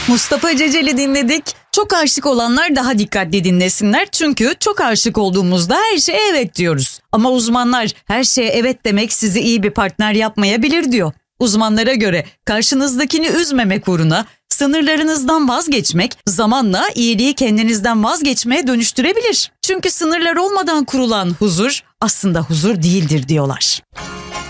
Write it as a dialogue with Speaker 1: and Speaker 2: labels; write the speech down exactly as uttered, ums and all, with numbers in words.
Speaker 1: Mustafa Ceceli dinledik. Çok aşık olanlar daha dikkatli dinlesinler. Çünkü çok aşık olduğumuzda her şeye evet diyoruz. Ama uzmanlar her şeye evet demek sizi iyi bir partner yapmayabilir diyor. Uzmanlara göre karşınızdakini üzmemek uğruna sınırlarınızdan vazgeçmek zamanla iyiliği kendinizden vazgeçmeye dönüştürebilir. Çünkü sınırlar olmadan kurulan huzur aslında huzur değildir diyorlar.